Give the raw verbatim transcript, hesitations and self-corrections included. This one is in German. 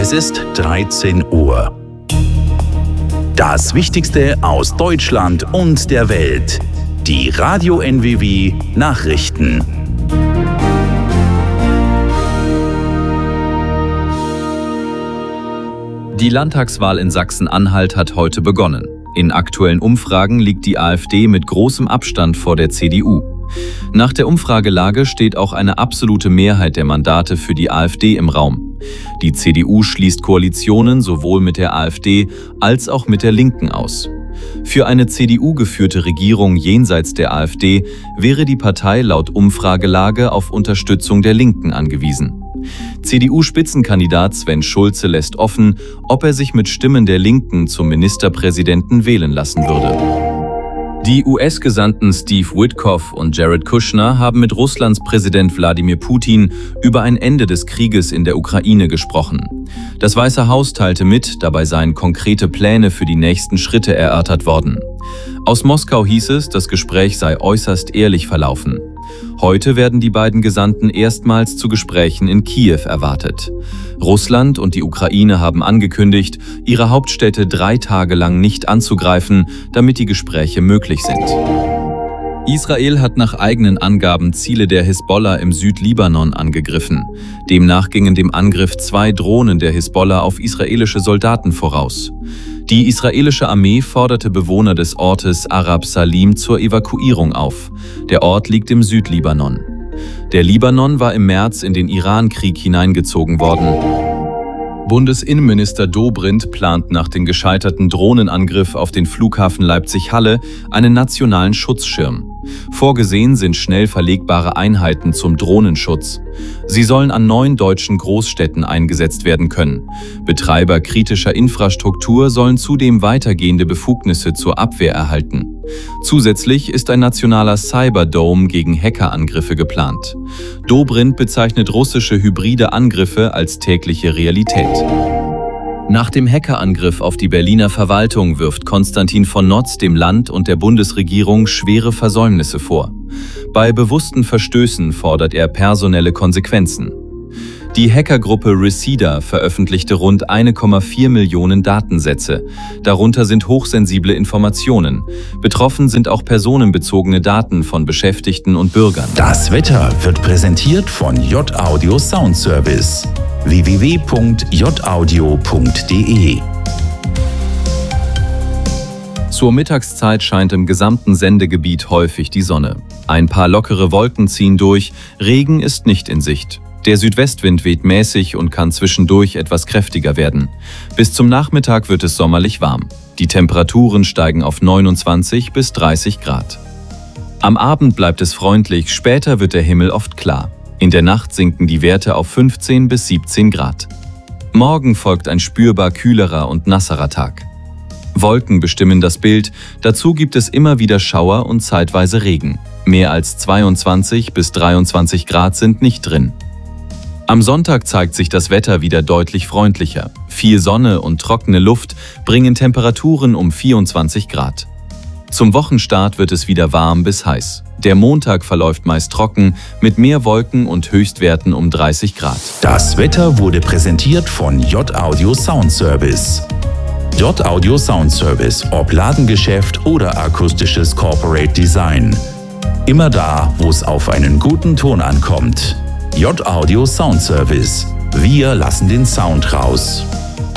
Es ist dreizehn Uhr. Das Wichtigste aus Deutschland und der Welt. Die Radio N W W Nachrichten. Die Landtagswahl in Sachsen-Anhalt hat heute begonnen. In aktuellen Umfragen liegt die AfD mit großem Abstand vor der C D U. Nach der Umfragelage steht auch eine absolute Mehrheit der Mandate für die AfD im Raum. Die C D U schließt Koalitionen sowohl mit der AfD als auch mit der Linken aus. Für eine C D U-geführte Regierung jenseits der AfD wäre die Partei laut Umfragelage auf Unterstützung der Linken angewiesen. C D U-Spitzenkandidat Sven Schulze lässt offen, ob er sich mit Stimmen der Linken zum Ministerpräsidenten wählen lassen würde. Die U S-Gesandten Steve Witkoff und Jared Kushner haben mit Russlands Präsident Wladimir Putin über ein Ende des Krieges in der Ukraine gesprochen. Das Weiße Haus teilte mit, dabei seien konkrete Pläne für die nächsten Schritte erörtert worden. Aus Moskau hieß es, das Gespräch sei äußerst ehrlich verlaufen. Heute werden die beiden Gesandten erstmals zu Gesprächen in Kiew erwartet. Russland und die Ukraine haben angekündigt, ihre Hauptstädte drei Tage lang nicht anzugreifen, damit die Gespräche möglich sind. Israel hat nach eigenen Angaben Ziele der Hisbollah im Südlibanon angegriffen. Demnach gingen dem Angriff zwei Drohnen der Hisbollah auf israelische Soldaten voraus. Die israelische Armee forderte Bewohner des Ortes Arab Salim zur Evakuierung auf. Der Ort liegt im Südlibanon. Der Libanon war im März in den Iran-Krieg hineingezogen worden. Bundesinnenminister Dobrindt plant nach dem gescheiterten Drohnenangriff auf den Flughafen Leipzig-Halle einen nationalen Schutzschirm. Vorgesehen sind schnell verlegbare Einheiten zum Drohnenschutz. Sie sollen an neun deutschen Großstädten eingesetzt werden können. Betreiber kritischer Infrastruktur sollen zudem weitergehende Befugnisse zur Abwehr erhalten. Zusätzlich ist ein nationaler Cyberdome gegen Hackerangriffe geplant. Dobrindt bezeichnet russische hybride Angriffe als tägliche Realität. Nach dem Hackerangriff auf die Berliner Verwaltung wirft Konstantin von Notz dem Land und der Bundesregierung schwere Versäumnisse vor. Bei bewussten Verstößen fordert er personelle Konsequenzen. Die Hackergruppe Reseda veröffentlichte rund eine Komma vier Millionen Datensätze. Darunter sind hochsensible Informationen. Betroffen sind auch personenbezogene Daten von Beschäftigten und Bürgern. Das Wetter wird präsentiert von J-Audio Sound Service. w w w punkt j audio punkt d e. Zur Mittagszeit scheint im gesamten Sendegebiet häufig die Sonne. Ein paar lockere Wolken ziehen durch, Regen ist nicht in Sicht. Der Südwestwind weht mäßig und kann zwischendurch etwas kräftiger werden. Bis zum Nachmittag wird es sommerlich warm. Die Temperaturen steigen auf neunundzwanzig bis dreißig Grad. Am Abend bleibt es freundlich, später wird der Himmel oft klar. In der Nacht sinken die Werte auf fünfzehn bis siebzehn Grad. Morgen folgt ein spürbar kühlerer und nasserer Tag. Wolken bestimmen das Bild, dazu gibt es immer wieder Schauer und zeitweise Regen. Mehr als zweiundzwanzig bis dreiundzwanzig Grad sind nicht drin. Am Sonntag zeigt sich das Wetter wieder deutlich freundlicher. Viel Sonne und trockene Luft bringen Temperaturen um vierundzwanzig Grad. Zum Wochenstart wird es wieder warm bis heiß. Der Montag verläuft meist trocken, mit mehr Wolken und Höchstwerten um dreißig Grad. Das Wetter wurde präsentiert von J-Audio Sound Service. J-Audio Sound Service, ob Ladengeschäft oder akustisches Corporate Design. Immer da, wo es auf einen guten Ton ankommt. J-Audio Sound Service. Wir lassen den Sound raus.